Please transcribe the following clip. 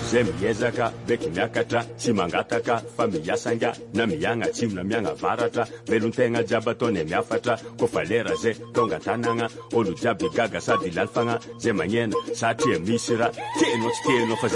zay miezaka beky miakatra tsy mangataka fa miasanga na miagna atsimo na miagna varatra velon-tegna jiaby ataony miafatra kofa lera zay tonga tanagna olo jiaby gaga sady lalfagna zay magnena satria misy raha tianao tsy tianao fa